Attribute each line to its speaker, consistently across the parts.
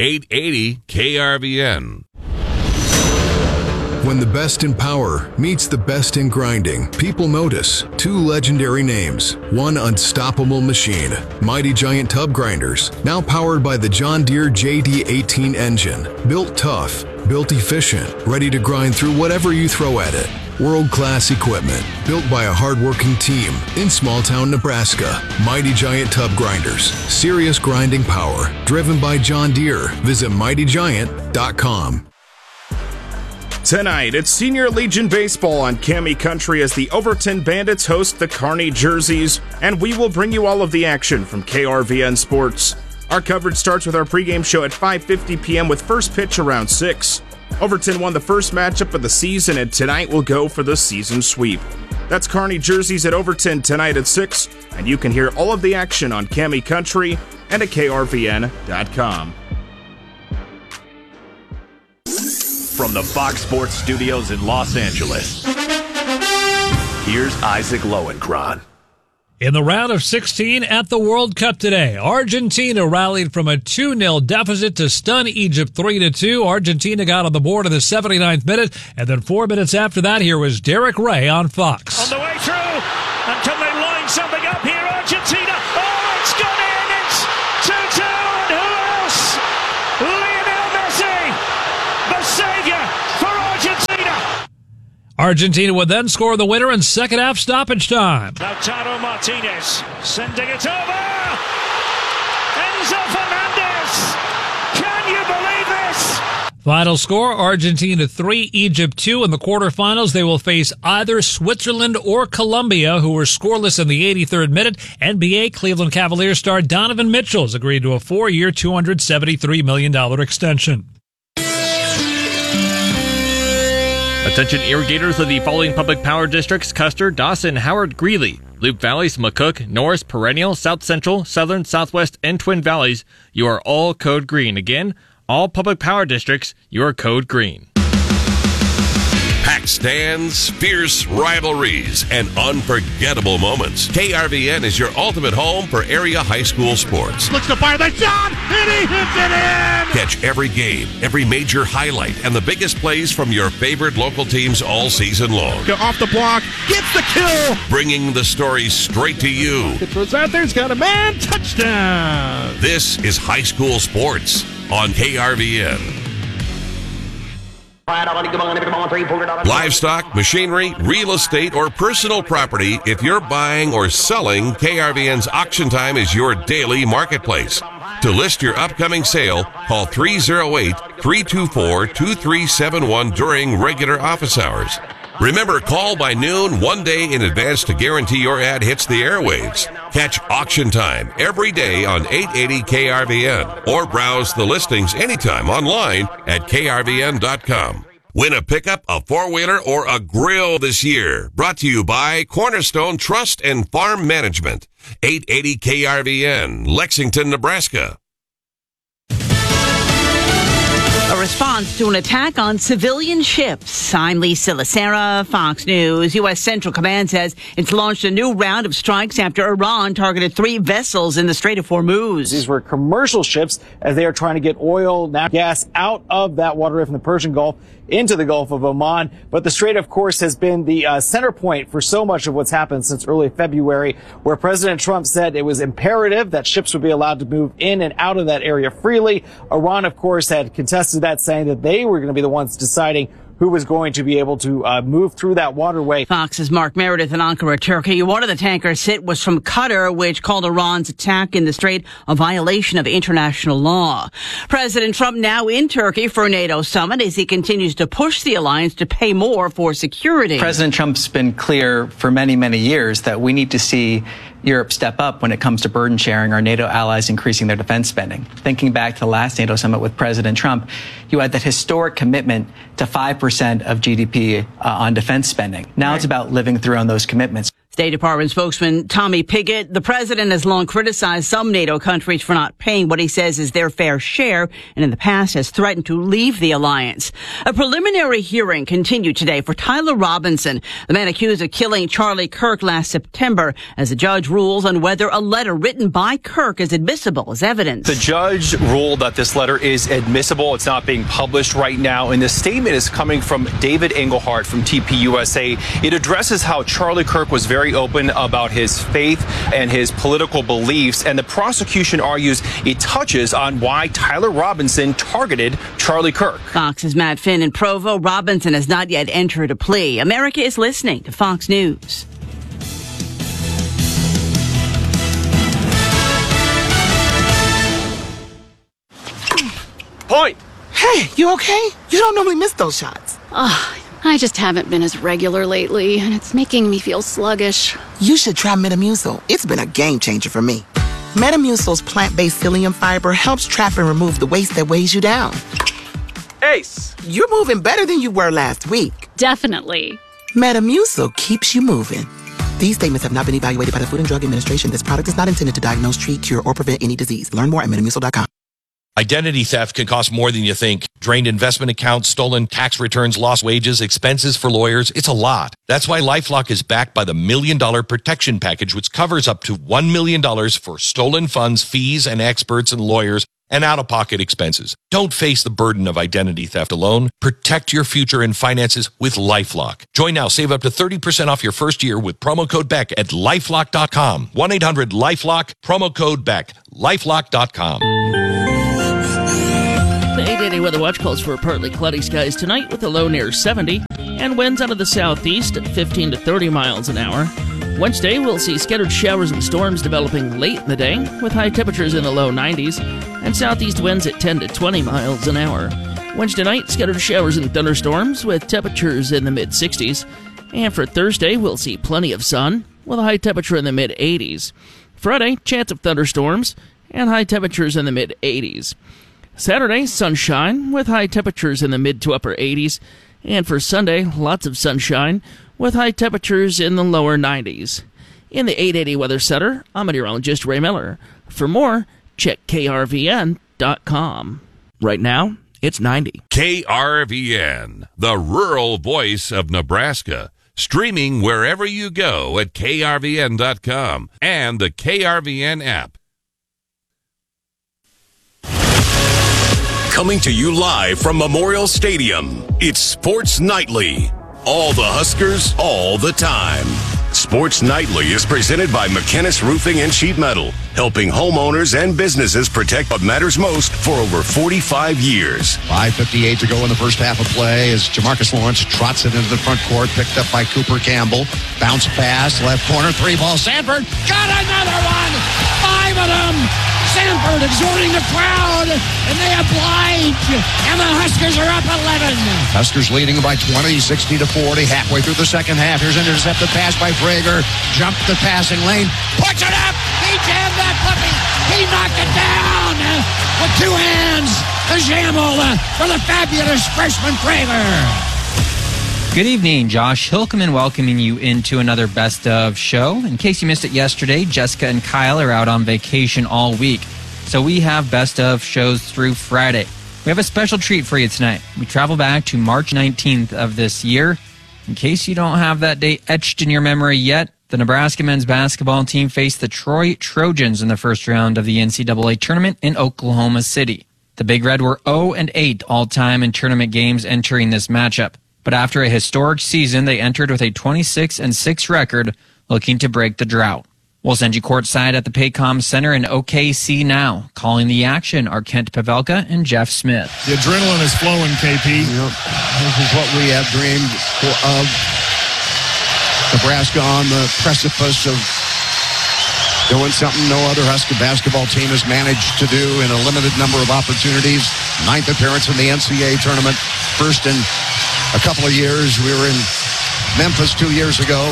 Speaker 1: 880 KRVN.
Speaker 2: When the best in power meets the best in grinding, people notice two legendary names, one unstoppable machine, Mighty Giant Tub Grinders, now powered by the John Deere JD18 engine. Built tough, built efficient, ready to grind through whatever you throw at it. World-class equipment, built by a hard-working team in small-town Nebraska. Mighty Giant Tub Grinders, serious grinding power, driven by John Deere. Visit mightygiant.com.
Speaker 3: Tonight, it's Senior Legion Baseball on Cami Country as the Overton Bandits host the Kearney Jerseys, and we will bring you all of the action from KRVN Sports. Our coverage starts with our pregame show at 5:50 p.m. with first pitch around 6. Overton won the first matchup of the season, and tonight will go for the season sweep. That's Kearney Jerseys at Overton tonight at 6, and you can hear all of the action on Cami Country and at KRVN.com.
Speaker 4: From the Fox Sports Studios in Los Angeles, here's Isaac Lowenkron.
Speaker 5: In the round of 16 at the World Cup today, Argentina rallied from a 2-0 deficit to stun Egypt 3-2. Argentina got on the board in the 79th minute, and then 4 minutes after that, here was Derek Ray on Fox.
Speaker 6: On the way through, and can they line something up here, Argentina? Oh, it's gone in! It's 2-2, and who else? Lionel Messi, the savior for Argentina.
Speaker 5: Argentina would then score the winner in second half stoppage time.
Speaker 6: Lautaro Martinez sending it over. Enzo Fernandez. Can you believe this?
Speaker 5: Final score, Argentina 3, Egypt 2. In the quarterfinals, they will face either Switzerland or Colombia, who were scoreless in the 83rd minute. NBA Cleveland Cavaliers star Donovan Mitchell has agreed to a 4-year, $273 million extension.
Speaker 7: Attention irrigators of the following public power districts: Custer, Dawson, Howard, Greeley, Loop Valleys, McCook, Norris, Perennial, South Central, Southern, Southwest, and Twin Valleys. You are all code green. Again, all public power districts, you are code green.
Speaker 1: Packed stands, fierce rivalries, and unforgettable moments. KRVN is your ultimate home for area high school sports.
Speaker 6: Looks to fire the shot, and he hits it in!
Speaker 1: Catch every game, every major highlight, and the biggest plays from your favorite local teams all season long.
Speaker 6: Go off the block, gets the kill!
Speaker 1: Bringing the stories straight to you.
Speaker 6: It throws out there, he's got a man, touchdown!
Speaker 1: This is high school sports on KRVN. Livestock, machinery, real estate, or personal property, if you're buying or selling, KRVN's Auction Time is your daily marketplace. To list your upcoming sale, call 308-324-2371 during regular office hours. Remember, call by noon 1 day in advance to guarantee your ad hits the airwaves. Catch Auction Time every day on 880 KRVN or browse the listings anytime online at krvn.com. Win a pickup, a four-wheeler, or a grill this year. Brought to you by Cornerstone Trust and Farm Management. 880 KRVN, Lexington, Nebraska.
Speaker 8: A response to an attack on civilian ships. I'm Lisa Lacera, Fox News. U.S. Central Command says it's launched a new round of strikes after Iran targeted 3 vessels in the Strait of Hormuz.
Speaker 9: These were commercial ships as they are trying to get oil, natural gas out of that waterway from the Persian Gulf into the Gulf of Oman. But the Strait, of course, has been the center point for so much of what's happened since early February, where President Trump said it was imperative that ships would be allowed to move in and out of that area freely. Iran, of course, had contested that, saying that they were going to be the ones deciding who was going to be able to move through that waterway.
Speaker 8: Fox's Mark Meredith in Ankara, Turkey. One of the tankers hit was from Qatar, which called Iran's attack in the Strait a violation of international law. President Trump now in Turkey for a NATO summit as he continues to push the alliance to pay more for security.
Speaker 10: President Trump's been clear for many, many years that we need to see Europe step up when it comes to burden sharing, our NATO allies increasing their defense spending. Thinking back to the last NATO summit with President Trump, you had that historic commitment to 5% of GDP on defense spending. Now It's about living through on those commitments.
Speaker 8: State Department spokesman Tommy Pigott, the president has long criticized some NATO countries for not paying what he says is their fair share, and in the past has threatened to leave the alliance. A preliminary hearing continued today for Tyler Robinson, the man accused of killing Charlie Kirk last September, as the judge rules on whether a letter written by Kirk is admissible as evidence.
Speaker 11: The judge ruled that this letter is admissible. It's not being published right now, and the statement is coming from David Engelhardt from TPUSA. It addresses how Charlie Kirk was very open about his faith and his political beliefs, and the prosecution argues it touches on why Tyler Robinson targeted Charlie Kirk.
Speaker 8: Fox's Matt Finn in Provo. Robinson has not yet entered a plea. America is listening to Fox News.
Speaker 11: Point.
Speaker 12: Hey, you okay? You don't normally miss those shots.
Speaker 13: I just haven't been as regular lately, and it's making me feel sluggish.
Speaker 12: You should try Metamucil. It's been a game changer for me. Metamucil's plant-based psyllium fiber helps trap and remove the waste that weighs you down.
Speaker 11: Ace.
Speaker 12: You're moving better than you were last week.
Speaker 13: Definitely.
Speaker 12: Metamucil keeps you moving. These statements have not been evaluated by the Food and Drug Administration. This product is not intended to diagnose, treat, cure, or prevent any disease. Learn more at Metamucil.com.
Speaker 14: Identity theft can cost more than you think. Drained investment accounts, stolen tax returns, lost wages, expenses for lawyers. It's a lot. That's why LifeLock is backed by the $1 Million Protection Package, which covers up to $1 million for stolen funds, fees, and experts and lawyers, and out-of-pocket expenses. Don't face the burden of identity theft alone. Protect your future and finances with LifeLock. Join now. Save up to 30% off your first year with promo code BECK at LifeLock.com. 1-800-LifeLock, promo code BECK. LifeLock.com.
Speaker 15: The 880 Weather Watch calls for partly cloudy skies tonight with a low near 70 and winds out of the southeast at 15 to 30 miles an hour. Wednesday, we'll see scattered showers and storms developing late in the day with high temperatures in the low 90s and southeast winds at 10 to 20 miles an hour. Wednesday night, scattered showers and thunderstorms with temperatures in the mid-60s. And for Thursday, we'll see plenty of sun with a high temperature in the mid-80s. Friday, chance of thunderstorms and high temperatures in the mid-80s. Saturday, sunshine with high temperatures in the mid to upper 80s. And for Sunday, lots of sunshine with high temperatures in the lower 90s. In the 880 Weather Center, I'm meteorologist Ray Miller. For more, check KRVN.com. Right now, it's 90.
Speaker 1: KRVN, the rural voice of Nebraska. Streaming wherever you go at KRVN.com and the KRVN app.
Speaker 16: Coming to you live from Memorial Stadium, it's Sports Nightly. All the Huskers, all the time. Sports Nightly is presented by McKinnis Roofing and Sheet Metal, helping homeowners and businesses protect what matters most for over 45 years.
Speaker 17: 5:58 to go in the first half of play as Jamarcus Lawrence trots it into the front court, picked up by Cooper Campbell. Bounce pass, left corner, three ball. Sanford got another one! 5 of them! Sanford exhorting the crowd, and they oblige, and the Huskers are up 11. Huskers leading by 20, 60-40, halfway through the second half. Here's an intercepted pass by Prager. Jumped the passing lane, puts it up. He jammed that puppy. He knocked it down with two hands. The jammel for the fabulous freshman Prager.
Speaker 18: Good evening, Josh Hilkeman welcoming you into another Best Of show. In case you missed it yesterday, Jessica and Kyle are out on vacation all week. So we have Best Of shows through Friday. We have a special treat for you tonight. We travel back to March 19th of this year. In case you don't have that date etched in your memory yet, the Nebraska men's basketball team faced the Troy Trojans in the first round of the NCAA tournament in Oklahoma City. The Big Red were 0-8 all-time in tournament games entering this matchup. But after a historic season, they entered with a 26-6 record, looking to break the drought. We'll send you courtside at the Paycom Center in OKC now. Calling the action are Kent Pavelka and Jeff Smith.
Speaker 19: The adrenaline is flowing, KP.
Speaker 17: Yep. This is what we have dreamed of. Nebraska on the precipice of doing something no other Husker basketball team has managed to do in a limited number of opportunities. 9th appearance in the NCAA tournament. First in a couple of years. We were in Memphis 2 years ago.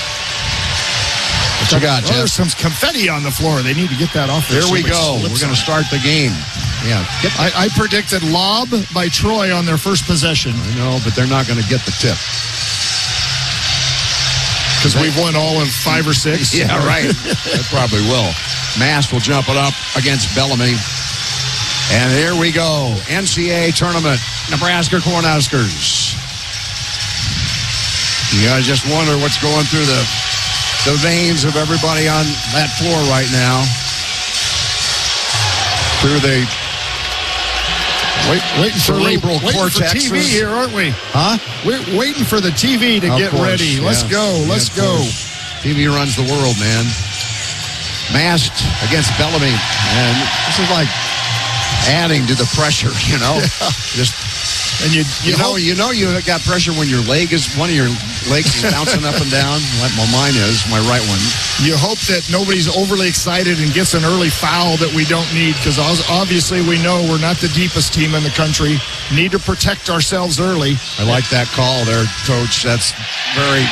Speaker 17: What you got, Jeff?
Speaker 19: There's some confetti on the floor. They need to get that off.
Speaker 17: There we go. We're going to start the game. Yeah.
Speaker 19: I predicted lob by Troy on their first possession.
Speaker 17: I know, but they're not going to get the tip.
Speaker 19: Because we've won all of 5 or 6.
Speaker 17: Yeah, right. That probably will. Mast will jump it up against Bellamy. And here we go. NCAA tournament. Nebraska Cornhuskers. You guys just wonder what's going through the veins of everybody on that floor right now. Through the cerebral cortex.
Speaker 19: Waiting for TV here, aren't we?
Speaker 17: Huh?
Speaker 19: We're waiting for the TV to get ready. Let's go. Let's go.
Speaker 17: TV runs the world, man. Mast against Bellamy. And this is like adding to the pressure, you know? Just... And you got pressure when one of your legs is bouncing up and down. Like mine is, my right one.
Speaker 19: You hope that nobody's overly excited and gets an early foul that we don't need, because obviously we know we're not the deepest team in the country. Need to protect ourselves early.
Speaker 17: I like that call there, Coach. That's very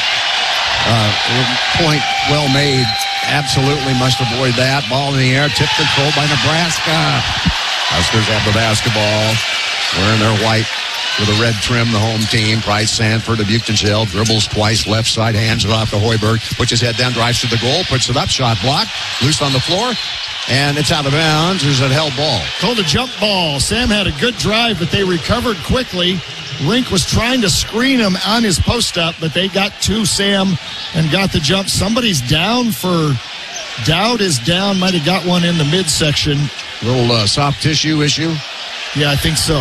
Speaker 17: point well made. Absolutely must avoid that. Ball in the air, tipped controlled by Nebraska. Huskers have the basketball, wearing their white with a red trim, the home team. Price Sanford of Buchtenschel dribbles twice, left side, hands it off to Hoiberg, puts his head down, drives to the goal, puts it up, shot blocked, loose on the floor, and it's out of bounds. There's a held ball.
Speaker 19: Called a jump ball. Sam had a good drive, but they recovered quickly. Rink was trying to screen him on his post-up, but they got to Sam and got the jump. Somebody's down for... Dowd is down, might have got one in the midsection.
Speaker 17: Little soft tissue issue?
Speaker 19: Yeah, I think so.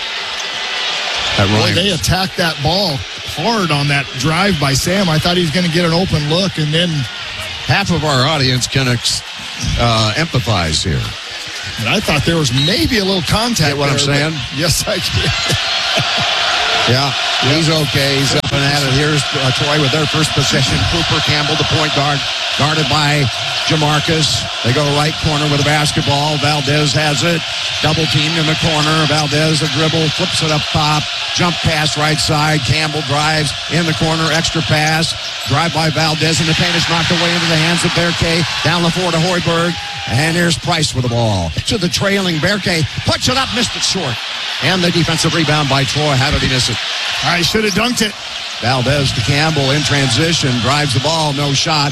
Speaker 19: Boy, they attacked that ball hard on that drive by Sam. I thought he was going to get an open look, and then...
Speaker 17: Half of our audience can empathize here.
Speaker 19: And I thought there was maybe a little contact.
Speaker 17: Get what I'm saying?
Speaker 19: Yes, I can.
Speaker 17: Yeah, he's okay. He's up and at it. Here's Troy with their first possession. Cooper Campbell, the point guard, guarded by Jamarcus. They go right corner with the basketball. Valdez has it. Double teamed in the corner. Valdez, a dribble, flips it up top. Jump pass right side. Campbell drives in the corner. Extra pass. Drive by Valdez, and the paint is knocked away into the hands of Berkay. Down the floor to Hoiberg. And here's Price with the ball. To the trailing Berkay. Puts it up, missed it short. And the defensive rebound by Troy. How did he miss it?
Speaker 19: I should have dunked it.
Speaker 17: Valdez to Campbell in transition. Drives the ball. No shot.